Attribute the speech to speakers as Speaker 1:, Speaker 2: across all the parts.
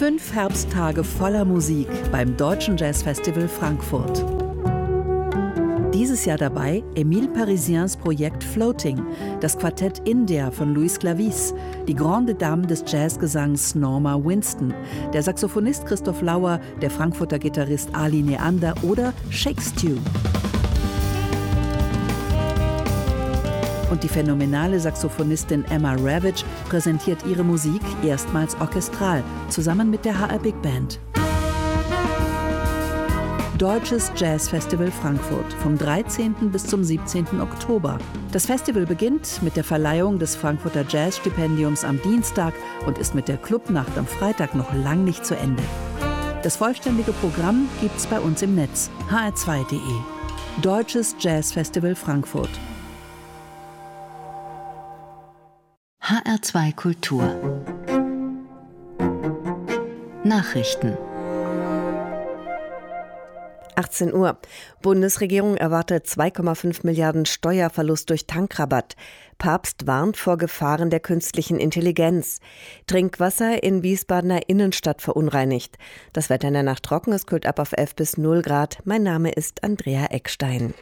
Speaker 1: 5 Herbsttage voller Musik beim Deutschen Jazzfestival Frankfurt. Dieses Jahr dabei Émile Parisiens Projekt Floating, das Quartett India von Louis Clavis, die Grande Dame des Jazzgesangs Norma Winston, der Saxophonist Christoph Lauer, der Frankfurter Gitarrist Ali Neander oder Shake Stew. Und die phänomenale Saxophonistin Emma Ravage präsentiert ihre Musik erstmals orchestral, zusammen mit der HR Big Band. Deutsches Jazzfestival Frankfurt vom 13. bis zum 17. Oktober. Das Festival beginnt mit der Verleihung des Frankfurter Jazzstipendiums am Dienstag und ist mit der Clubnacht am Freitag noch lang nicht zu Ende. Das vollständige Programm gibt's bei uns im Netz, hr2.de. Deutsches Jazzfestival Frankfurt.
Speaker 2: HR2 Kultur. Nachrichten.
Speaker 3: 18 Uhr. Bundesregierung erwartet 2,5 Milliarden Steuerverlust durch Tankrabatt. Papst warnt vor Gefahren der künstlichen Intelligenz. Trinkwasser in Wiesbadener Innenstadt verunreinigt. Das Wetter in der Nacht trocken, es kühlt ab auf 11 bis 0 Grad. Mein Name ist Andrea Eckstein.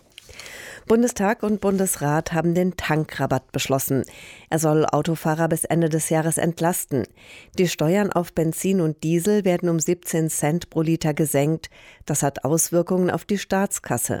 Speaker 3: Bundestag und Bundesrat haben den Tankrabatt beschlossen. Er soll Autofahrer bis Ende des Jahres entlasten. Die Steuern auf Benzin und Diesel werden um 17 Cent pro Liter gesenkt. Das hat Auswirkungen auf die Staatskasse.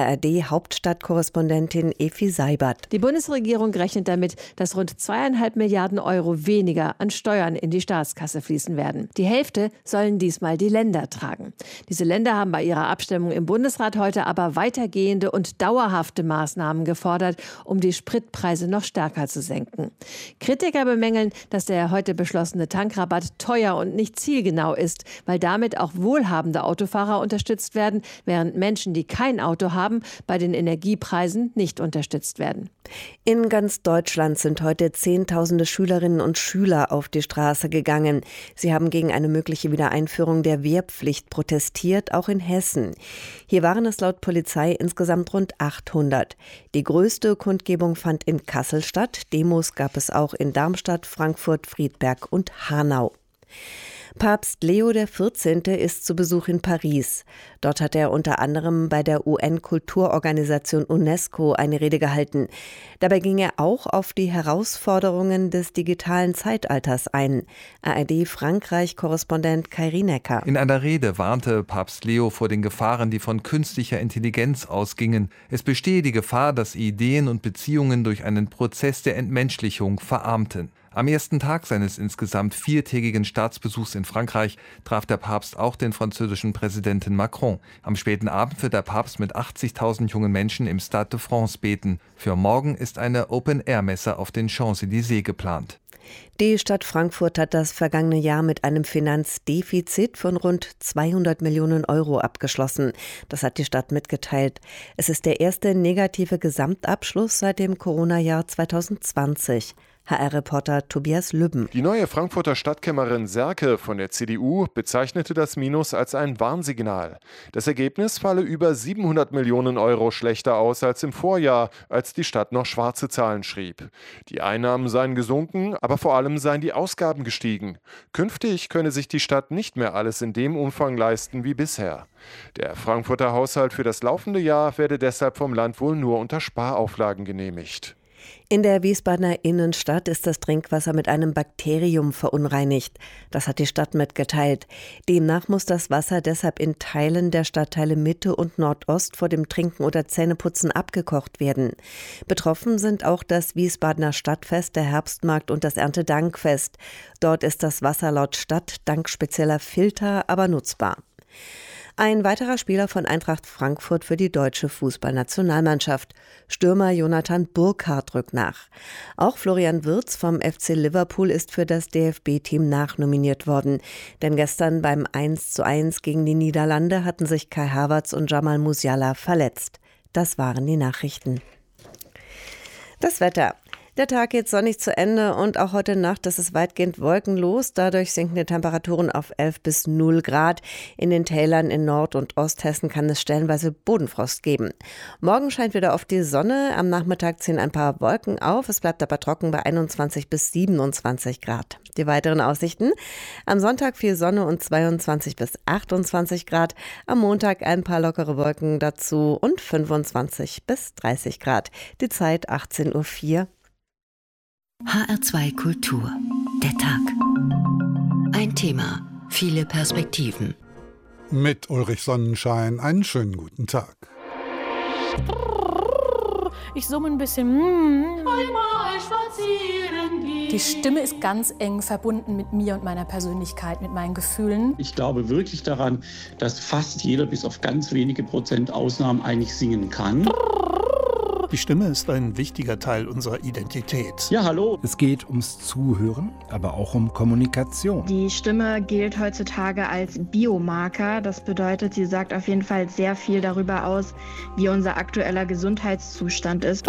Speaker 3: ARD-Hauptstadtkorrespondentin Efi Seibert.
Speaker 4: Die Bundesregierung rechnet damit, dass rund 2,5 Milliarden Euro weniger an Steuern in die Staatskasse fließen werden. Die Hälfte sollen diesmal die Länder tragen. Diese Länder haben bei ihrer Abstimmung im Bundesrat heute aber weitergehende und dauerhafte Maßnahmen gefordert, um die Spritpreise noch stärker zu senken. Kritiker bemängeln, dass der heute beschlossene Tankrabatt teuer und nicht zielgenau ist, weil damit auch wohlhabende Autofahrer unterstützt werden, während Menschen, die kein Auto haben, bei den Energiepreisen nicht unterstützt werden.
Speaker 3: In ganz Deutschland sind heute Zehntausende Schülerinnen und Schüler auf die Straße gegangen. Sie haben gegen eine mögliche Wiedereinführung der Wehrpflicht protestiert, auch in Hessen. Hier waren es laut Polizei insgesamt rund 800. Die größte Kundgebung fand in Kassel statt. Demos gab es auch in Darmstadt, Frankfurt, Friedberg und Hanau. Papst Leo XIV. Ist zu Besuch in Paris. Dort hat er unter anderem bei der UN-Kulturorganisation UNESCO eine Rede gehalten. Dabei ging er auch auf die Herausforderungen des digitalen Zeitalters ein. ARD-Frankreich-Korrespondent Kai Rienecker.
Speaker 5: In einer Rede warnte Papst Leo vor den Gefahren, die von künstlicher Intelligenz ausgingen. Es bestehe die Gefahr, dass Ideen und Beziehungen durch einen Prozess der Entmenschlichung verarmten. Am ersten Tag seines insgesamt 4-tägigen Staatsbesuchs in Frankreich traf der Papst auch den französischen Präsidenten Macron. Am späten Abend wird der Papst mit 80.000 jungen Menschen im Stade de France beten. Für morgen ist eine Open-Air-Messe auf den Champs-Élysées geplant.
Speaker 3: Die Stadt Frankfurt hat das vergangene Jahr mit einem Finanzdefizit von rund 200 Millionen Euro abgeschlossen. Das hat die Stadt mitgeteilt. Es ist der erste negative Gesamtabschluss seit dem Corona-Jahr 2020. HR-Reporter Tobias Lübben.
Speaker 6: Die neue Frankfurter Stadtkämmerin Serke von der CDU bezeichnete das Minus als ein Warnsignal. Das Ergebnis falle über 700 Millionen Euro schlechter aus als im Vorjahr, als die Stadt noch schwarze Zahlen schrieb. Die Einnahmen seien gesunken, aber vor allem seien die Ausgaben gestiegen. Künftig könne sich die Stadt nicht mehr alles in dem Umfang leisten wie bisher. Der Frankfurter Haushalt für das laufende Jahr werde deshalb vom Land wohl nur unter Sparauflagen genehmigt.
Speaker 3: In der Wiesbadener Innenstadt ist das Trinkwasser mit einem Bakterium verunreinigt. Das hat die Stadt mitgeteilt. Demnach muss das Wasser deshalb in Teilen der Stadtteile Mitte und Nordost vor dem Trinken oder Zähneputzen abgekocht werden. Betroffen sind auch das Wiesbadener Stadtfest, der Herbstmarkt und das Erntedankfest. Dort ist das Wasser laut Stadt dank spezieller Filter aber nutzbar. Ein weiterer Spieler von Eintracht Frankfurt für die deutsche Fußballnationalmannschaft. Stürmer Jonathan Burkhardt rückt nach. Auch Florian Wirtz vom FC Liverpool ist für das DFB-Team nachnominiert worden. Denn gestern beim 1:1 gegen die Niederlande hatten sich Kai Havertz und Jamal Musiala verletzt. Das waren die Nachrichten. Das Wetter. Der Tag geht sonnig zu Ende und auch heute Nacht ist es weitgehend wolkenlos. Dadurch sinken die Temperaturen auf 11 bis 0 Grad. In den Tälern in Nord- und Osthessen kann es stellenweise Bodenfrost geben. Morgen scheint wieder oft die Sonne. Am Nachmittag ziehen ein paar Wolken auf. Es bleibt aber trocken bei 21 bis 27 Grad. Die weiteren Aussichten: am Sonntag viel Sonne und 22 bis 28 Grad. Am Montag ein paar lockere Wolken dazu und 25 bis 30 Grad. Die Zeit 18:04 Uhr.
Speaker 2: HR2 Kultur. Der Tag. Ein Thema, viele Perspektiven.
Speaker 7: Mit Ulrich Sonnenschein einen schönen guten Tag.
Speaker 8: Ich summe ein bisschen. Einmal spazieren gehen. Die Stimme ist ganz eng verbunden mit mir und meiner Persönlichkeit, mit meinen Gefühlen.
Speaker 9: Ich glaube wirklich daran, dass fast jeder bis auf ganz wenige Prozent Ausnahmen eigentlich singen kann.
Speaker 10: Die Stimme ist ein wichtiger Teil unserer Identität.
Speaker 9: Ja, hallo.
Speaker 11: Es geht ums Zuhören, aber auch um Kommunikation.
Speaker 12: Die Stimme gilt heutzutage als Biomarker. Das bedeutet, sie sagt auf jeden Fall sehr viel darüber aus, wie unser aktueller Gesundheitszustand ist.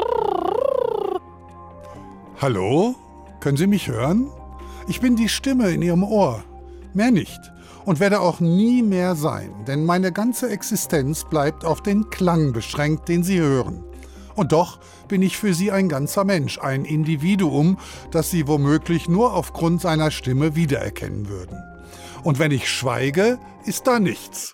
Speaker 7: Hallo? Können Sie mich hören? Ich bin die Stimme in Ihrem Ohr. Mehr nicht. Und werde auch nie mehr sein, denn meine ganze Existenz bleibt auf den Klang beschränkt, den Sie hören. Und doch bin ich für Sie ein ganzer Mensch, ein Individuum, das Sie womöglich nur aufgrund seiner Stimme wiedererkennen würden. Und wenn ich schweige, ist da nichts.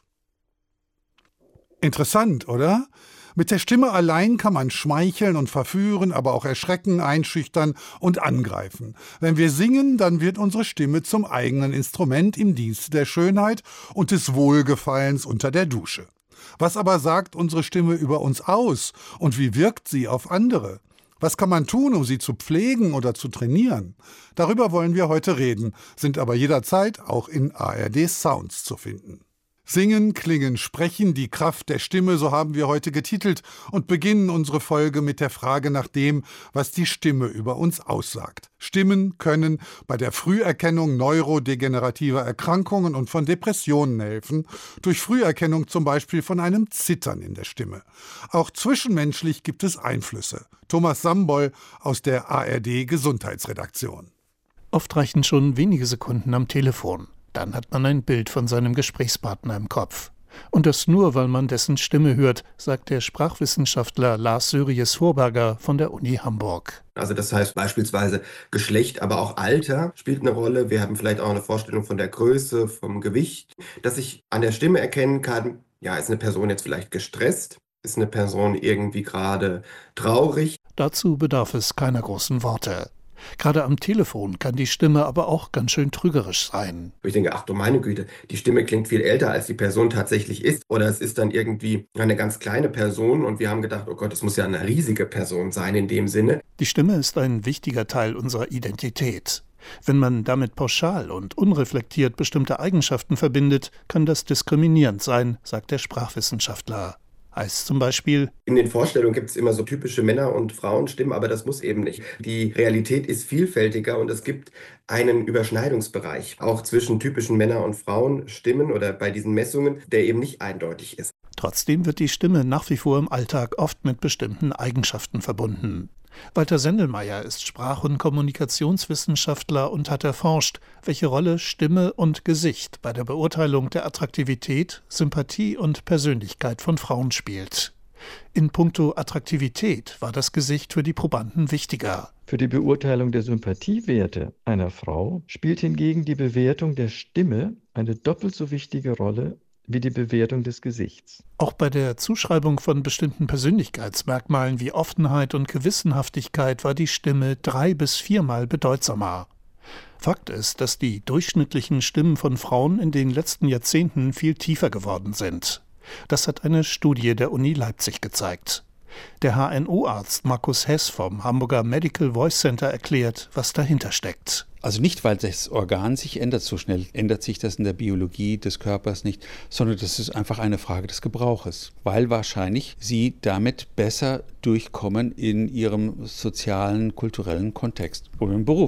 Speaker 7: Interessant, oder? Mit der Stimme allein kann man schmeicheln und verführen, aber auch erschrecken, einschüchtern und angreifen. Wenn wir singen, dann wird unsere Stimme zum eigenen Instrument im Dienste der Schönheit und des Wohlgefallens unter der Dusche. Was aber sagt unsere Stimme über uns aus und wie wirkt sie auf andere? Was kann man tun, um sie zu pflegen oder zu trainieren? Darüber wollen wir heute reden, sind aber jederzeit auch in ARD Sounds zu finden. Singen, klingen, sprechen, die Kraft der Stimme, so haben wir heute getitelt und beginnen unsere Folge mit der Frage nach dem, was die Stimme über uns aussagt. Stimmen können bei der Früherkennung neurodegenerativer Erkrankungen und von Depressionen helfen, durch Früherkennung zum Beispiel von einem Zittern in der Stimme. Auch zwischenmenschlich gibt es Einflüsse. Thomas Samboll aus der ARD Gesundheitsredaktion.
Speaker 10: Oft reichen schon wenige Sekunden am Telefon. Dann hat man ein Bild von seinem Gesprächspartner im Kopf. Und das nur, weil man dessen Stimme hört, sagt der Sprachwissenschaftler Lars Söries-Vorberger von der Uni Hamburg.
Speaker 13: Also das heißt beispielsweise Geschlecht, aber auch Alter spielt eine Rolle. Wir haben vielleicht auch eine Vorstellung von der Größe, vom Gewicht, dass ich an der Stimme erkennen kann, ja, ist eine Person jetzt vielleicht gestresst? Ist eine Person irgendwie gerade traurig?
Speaker 10: Dazu bedarf es keiner großen Worte. Gerade am Telefon kann die Stimme aber auch ganz schön trügerisch sein.
Speaker 13: Ich denke, ach du meine Güte, die Stimme klingt viel älter, als die Person tatsächlich ist. Oder es ist dann irgendwie eine ganz kleine Person und wir haben gedacht, oh Gott, es muss ja eine riesige Person sein in dem Sinne.
Speaker 10: Die Stimme ist ein wichtiger Teil unserer Identität. Wenn man damit pauschal und unreflektiert bestimmte Eigenschaften verbindet, kann das diskriminierend sein, sagt der Sprachwissenschaftler. Heißt zum Beispiel:
Speaker 13: In den Vorstellungen gibt es immer so typische Männer- und Frauenstimmen, aber das muss eben nicht. Die Realität ist vielfältiger und es gibt einen Überschneidungsbereich, auch zwischen typischen Männer- und Frauenstimmen oder bei diesen Messungen, der eben nicht eindeutig ist.
Speaker 10: Trotzdem wird die Stimme nach wie vor im Alltag oft mit bestimmten Eigenschaften verbunden. Walter Sendelmeier ist Sprach- und Kommunikationswissenschaftler und hat erforscht, welche Rolle Stimme und Gesicht bei der Beurteilung der Attraktivität, Sympathie und Persönlichkeit von Frauen spielt. In puncto Attraktivität war das Gesicht für die Probanden wichtiger.
Speaker 14: Für die Beurteilung der Sympathiewerte einer Frau spielt hingegen die Bewertung der Stimme eine doppelt so wichtige Rolle wie die Bewertung des Gesichts.
Speaker 10: Auch bei der Zuschreibung von bestimmten Persönlichkeitsmerkmalen wie Offenheit und Gewissenhaftigkeit war die Stimme 3- bis 4-mal bedeutsamer. Fakt ist, dass die durchschnittlichen Stimmen von Frauen in den letzten Jahrzehnten viel tiefer geworden sind. Das hat eine Studie der Uni Leipzig gezeigt. Der HNO-Arzt Markus Hess vom Hamburger Medical Voice Center erklärt, was dahinter steckt.
Speaker 15: Also nicht, weil das Organ sich ändert, so schnell ändert sich das in der Biologie des Körpers nicht, sondern das ist einfach eine Frage des Gebrauches, weil wahrscheinlich sie damit besser durchkommen in ihrem sozialen, kulturellen Kontext oder im Beruf, ja.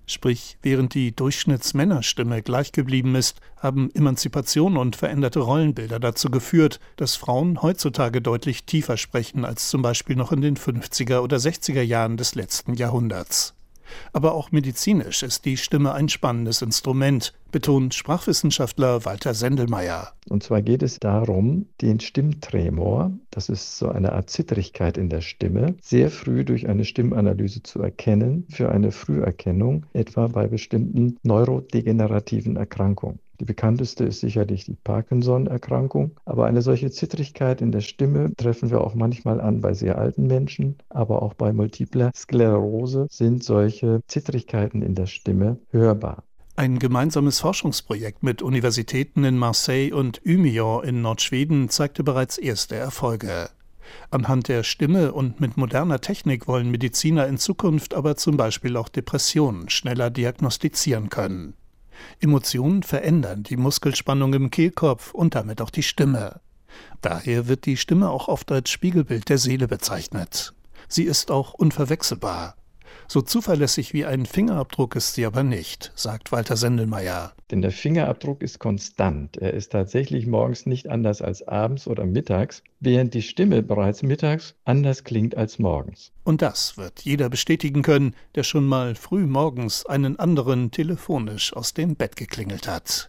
Speaker 10: Sprich, während die Durchschnittsmännerstimme gleich geblieben ist, haben Emanzipation und veränderte Rollenbilder dazu geführt, dass Frauen heutzutage deutlich tiefer sprechen als zum Beispiel noch in den 50er oder 60er Jahren des letzten Jahrhunderts. Aber auch medizinisch ist die Stimme ein spannendes Instrument, betont Sprachwissenschaftler Walter Sendelmeier.
Speaker 14: Und zwar geht es darum, den Stimmtremor, das ist so eine Art Zittrigkeit in der Stimme, sehr früh durch eine Stimmanalyse zu erkennen, für eine Früherkennung, etwa bei bestimmten neurodegenerativen Erkrankungen. Die bekannteste ist sicherlich die Parkinson-Erkrankung, aber eine solche Zittrigkeit in der Stimme treffen wir auch manchmal an bei sehr alten Menschen, aber auch bei multipler Sklerose sind solche Zittrigkeiten in der Stimme hörbar.
Speaker 10: Ein gemeinsames Forschungsprojekt mit Universitäten in Marseille und Umeå in Nordschweden zeigte bereits erste Erfolge. Anhand der Stimme und mit moderner Technik wollen Mediziner in Zukunft aber zum Beispiel auch Depressionen schneller diagnostizieren können. Emotionen verändern die Muskelspannung im Kehlkopf und damit auch die Stimme. Daher wird die Stimme auch oft als Spiegelbild der Seele bezeichnet. Sie ist auch unverwechselbar. So zuverlässig wie ein Fingerabdruck ist sie aber nicht, sagt Walter Sendelmeier.
Speaker 14: Denn der Fingerabdruck ist konstant. Er ist tatsächlich morgens nicht anders als abends oder mittags, während die Stimme bereits mittags anders klingt als morgens.
Speaker 10: Und das wird jeder bestätigen können, der schon mal früh morgens einen anderen telefonisch aus dem Bett geklingelt hat.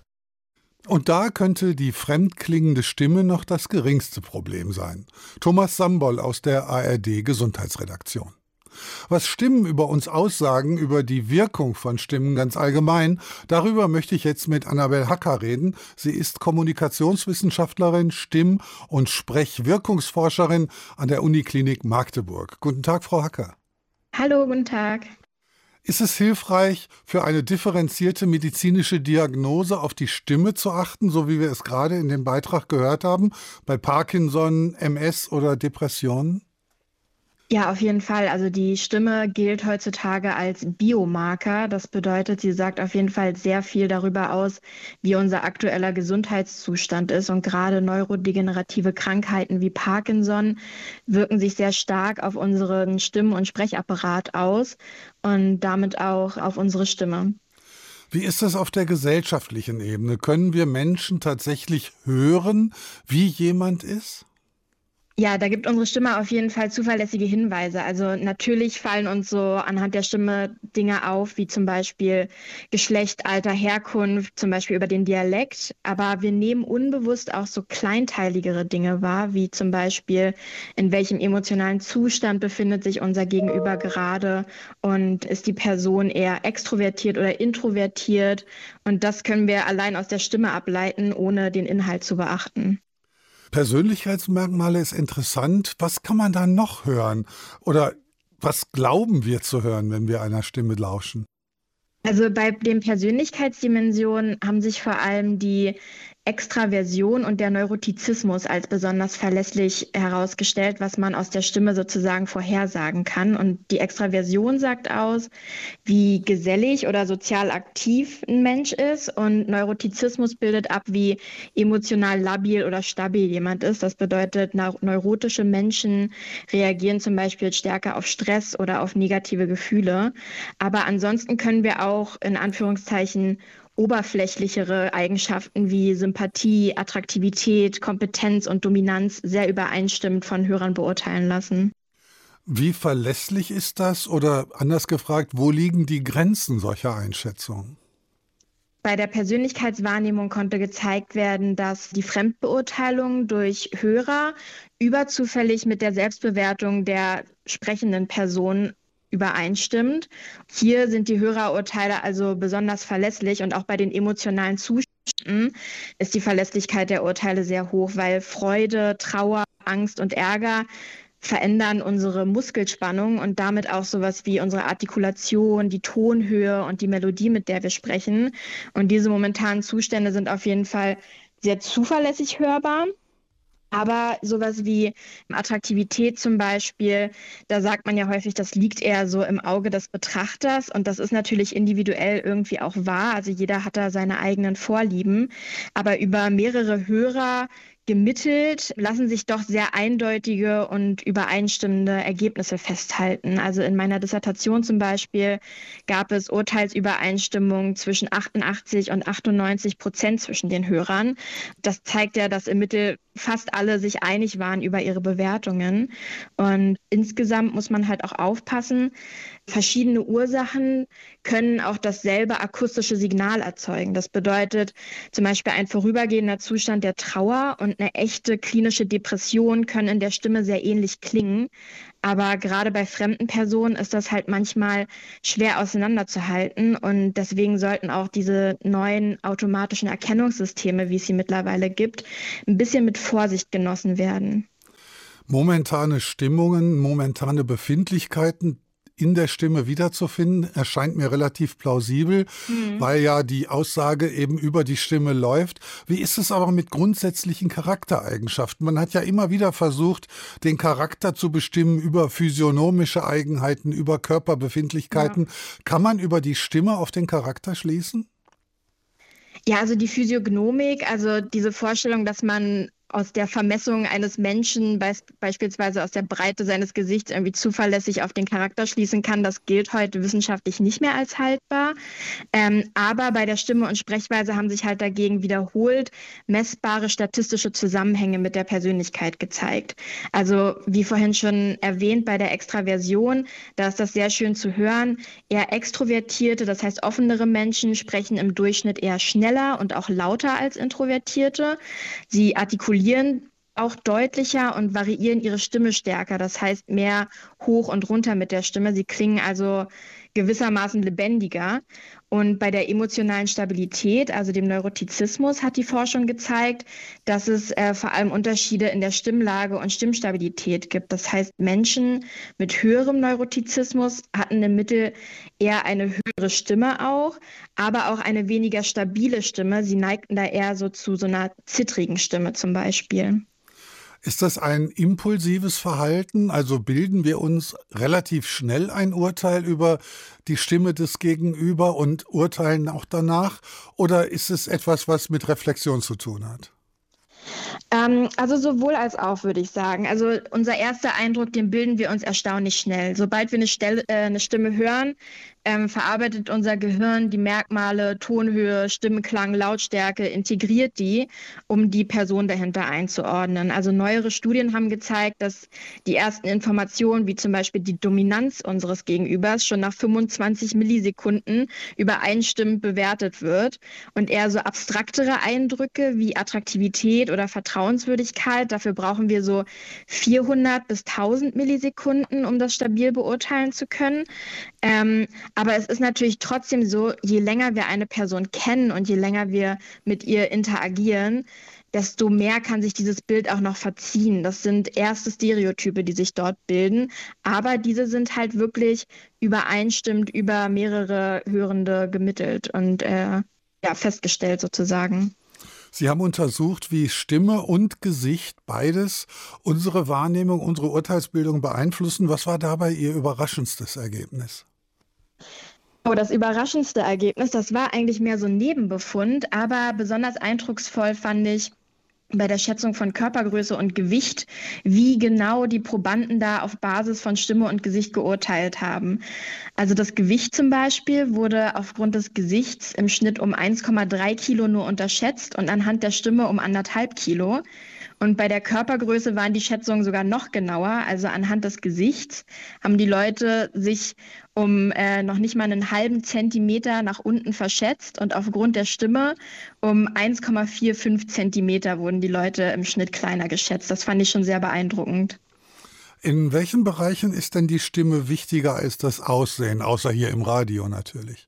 Speaker 7: Und da könnte die fremdklingende Stimme noch das geringste Problem sein. Thomas Sambol aus der ARD-Gesundheitsredaktion. Was Stimmen über uns aussagen, über die Wirkung von Stimmen ganz allgemein, darüber möchte ich jetzt mit Annabel Hacker reden. Sie ist Kommunikationswissenschaftlerin, Stimm- und Sprechwirkungsforscherin an der Uniklinik Magdeburg. Guten Tag, Frau Hacker.
Speaker 12: Hallo, guten Tag.
Speaker 7: Ist es hilfreich, für eine differenzierte medizinische Diagnose auf die Stimme zu achten, so wie wir es gerade in dem Beitrag gehört haben, bei Parkinson, MS oder Depressionen?
Speaker 12: Ja, auf jeden Fall. Also die Stimme gilt heutzutage als Biomarker. Das bedeutet, sie sagt auf jeden Fall sehr viel darüber aus, wie unser aktueller Gesundheitszustand ist. Und gerade neurodegenerative Krankheiten wie Parkinson wirken sich sehr stark auf unseren Stimm- und Sprechapparat aus und damit auch auf unsere Stimme.
Speaker 7: Wie ist das auf der gesellschaftlichen Ebene? Können wir Menschen tatsächlich hören, wie jemand ist?
Speaker 12: Ja, da gibt unsere Stimme auf jeden Fall zuverlässige Hinweise. Also natürlich fallen uns so anhand der Stimme Dinge auf, wie zum Beispiel Geschlecht, Alter, Herkunft, zum Beispiel über den Dialekt. Aber wir nehmen unbewusst auch so kleinteiligere Dinge wahr, wie zum Beispiel, in welchem emotionalen Zustand befindet sich unser Gegenüber gerade und ist die Person eher extrovertiert oder introvertiert. Und das können wir allein aus der Stimme ableiten, ohne den Inhalt zu beachten.
Speaker 7: Persönlichkeitsmerkmale ist interessant. Was kann man da noch hören? Oder was glauben wir zu hören, wenn wir einer Stimme lauschen?
Speaker 12: Also bei den Persönlichkeitsdimensionen haben sich vor allem die Extraversion und der Neurotizismus als besonders verlässlich herausgestellt, was man aus der Stimme sozusagen vorhersagen kann. Und die Extraversion sagt aus, wie gesellig oder sozial aktiv ein Mensch ist. Und Neurotizismus bildet ab, wie emotional labil oder stabil jemand ist. Das bedeutet, neurotische Menschen reagieren zum Beispiel stärker auf Stress oder auf negative Gefühle. Aber ansonsten können wir auch in Anführungszeichen oberflächlichere Eigenschaften wie Sympathie, Attraktivität, Kompetenz und Dominanz sehr übereinstimmend von Hörern beurteilen lassen.
Speaker 7: Wie verlässlich ist das? Oder anders gefragt, wo liegen die Grenzen solcher Einschätzungen?
Speaker 12: Bei der Persönlichkeitswahrnehmung konnte gezeigt werden, dass die Fremdbeurteilung durch Hörer überzufällig mit der Selbstbewertung der sprechenden Person übereinstimmt. Hier sind die Hörerurteile also besonders verlässlich und auch bei den emotionalen Zuständen ist die Verlässlichkeit der Urteile sehr hoch, weil Freude, Trauer, Angst und Ärger verändern unsere Muskelspannung und damit auch sowas wie unsere Artikulation, die Tonhöhe und die Melodie, mit der wir sprechen. Und diese momentanen Zustände sind auf jeden Fall sehr zuverlässig hörbar. Aber sowas wie Attraktivität zum Beispiel, da sagt man ja häufig, das liegt eher so im Auge des Betrachters und das ist natürlich individuell irgendwie auch wahr. Also jeder hat da seine eigenen Vorlieben. Aber über mehrere Hörer gemittelt lassen sich doch sehr eindeutige und übereinstimmende Ergebnisse festhalten. Also in meiner Dissertation zum Beispiel gab es Urteilsübereinstimmung zwischen 88 und 98% zwischen den Hörern. Das zeigt ja, dass im Mittel fast alle sich einig waren über ihre Bewertungen. Und insgesamt muss man halt auch aufpassen, verschiedene Ursachen können auch dasselbe akustische Signal erzeugen. Das bedeutet zum Beispiel ein vorübergehender Zustand der Trauer und eine echte klinische Depression können in der Stimme sehr ähnlich klingen. Aber gerade bei fremden Personen ist das halt manchmal schwer auseinanderzuhalten. Und deswegen sollten auch diese neuen automatischen Erkennungssysteme, wie es sie mittlerweile gibt, ein bisschen mit Vorsicht genossen werden.
Speaker 7: Momentane Stimmungen, momentane Befindlichkeiten in der Stimme wiederzufinden, erscheint mir relativ plausibel, weil ja die Aussage eben über die Stimme läuft. Wie ist es aber mit grundsätzlichen Charaktereigenschaften? Man hat ja immer wieder versucht, den Charakter zu bestimmen über physiognomische Eigenheiten, über Körperbefindlichkeiten. Ja. Kann man über die Stimme auf den Charakter schließen?
Speaker 12: Ja, also die Physiognomik, also diese Vorstellung, dass man aus der Vermessung eines Menschen, beispielsweise aus der Breite seines Gesichts, irgendwie zuverlässig auf den Charakter schließen kann, das gilt heute wissenschaftlich nicht mehr als haltbar. Aber bei der Stimme und Sprechweise haben sich halt dagegen wiederholt messbare statistische Zusammenhänge mit der Persönlichkeit gezeigt. Also wie vorhin schon erwähnt, bei der Extraversion, da ist das sehr schön zu hören, eher extrovertierte, das heißt offenere Menschen sprechen im Durchschnitt eher schneller und auch lauter als Introvertierte. Sie artikulieren auch deutlicher und variieren ihre Stimme stärker. Das heißt mehr hoch und runter mit der Stimme. Sie klingen also gewissermaßen lebendiger. Und bei der emotionalen Stabilität, also dem Neurotizismus, hat die Forschung gezeigt, dass es vor allem Unterschiede in der Stimmlage und Stimmstabilität gibt. Das heißt, Menschen mit höherem Neurotizismus hatten im Mittel eher eine höhere Stimme auch, aber auch eine weniger stabile Stimme. Sie neigten da eher so zu so einer zittrigen Stimme zum Beispiel.
Speaker 7: Ist das ein impulsives Verhalten? Also bilden wir uns relativ schnell ein Urteil über die Stimme des Gegenüber und urteilen auch danach? Oder ist es etwas, was mit Reflexion zu tun hat?
Speaker 12: Also sowohl als auch, würde ich sagen. Also unser erster Eindruck, den bilden wir uns erstaunlich schnell. Sobald wir eine Stimme hören, verarbeitet unser Gehirn die Merkmale Tonhöhe, Stimmenklang, Lautstärke, integriert die, um die Person dahinter einzuordnen. Also neuere Studien haben gezeigt, dass die ersten Informationen, wie zum Beispiel die Dominanz unseres Gegenübers, schon nach 25 Millisekunden übereinstimmend bewertet wird. Und eher so abstraktere Eindrücke wie Attraktivität oder Vertrauenswürdigkeit, dafür brauchen wir so 400 bis 1000 Millisekunden, um das stabil beurteilen zu können. Aber es ist natürlich trotzdem so, je länger wir eine Person kennen und je länger wir mit ihr interagieren, desto mehr kann sich dieses Bild auch noch verziehen. Das sind erste Stereotype, die sich dort bilden, aber diese sind halt wirklich übereinstimmend über mehrere Hörende gemittelt und festgestellt sozusagen.
Speaker 7: Sie haben untersucht, wie Stimme und Gesicht beides unsere Wahrnehmung, unsere Urteilsbildung beeinflussen. Was war dabei Ihr überraschendstes Ergebnis?
Speaker 12: Oh, das überraschendste Ergebnis, das war eigentlich mehr so ein Nebenbefund, aber besonders eindrucksvoll fand ich bei der Schätzung von Körpergröße und Gewicht, wie genau die Probanden da auf Basis von Stimme und Gesicht geurteilt haben. Also das Gewicht zum Beispiel wurde aufgrund des Gesichts im Schnitt um 1,3 Kilo nur unterschätzt und anhand der Stimme um 1,5 Kilo. Und bei der Körpergröße waren die Schätzungen sogar noch genauer. Also anhand des Gesichts haben die Leute sich um noch nicht mal einen halben Zentimeter nach unten verschätzt. Und aufgrund der Stimme um 1,45 Zentimeter wurden die Leute im Schnitt kleiner geschätzt. Das fand ich schon sehr beeindruckend.
Speaker 7: In welchen Bereichen ist denn die Stimme wichtiger als das Aussehen, außer hier im Radio natürlich?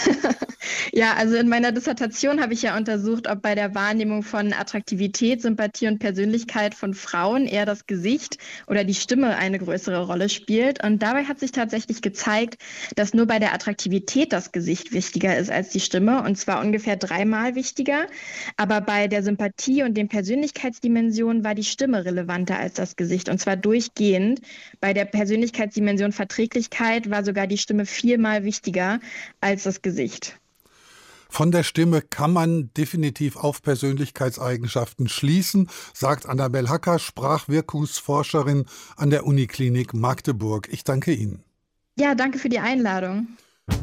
Speaker 12: Ja, also in meiner Dissertation habe ich ja untersucht, ob bei der Wahrnehmung von Attraktivität, Sympathie und Persönlichkeit von Frauen eher das Gesicht oder die Stimme eine größere Rolle spielt. Und dabei hat sich tatsächlich gezeigt, dass nur bei der Attraktivität das Gesicht wichtiger ist als die Stimme, und zwar ungefähr 3-mal wichtiger. Aber bei der Sympathie und den Persönlichkeitsdimensionen war die Stimme relevanter als das Gesicht, und zwar durchgehend. Bei der Persönlichkeitsdimension Verträglichkeit war sogar die Stimme 4-mal wichtiger als das Gesicht.
Speaker 7: Von der Stimme kann man definitiv auf Persönlichkeitseigenschaften schließen, sagt Annabel Hacker, Sprachwirkungsforscherin an der Uniklinik Magdeburg. Ich danke Ihnen.
Speaker 12: Ja, danke für die Einladung.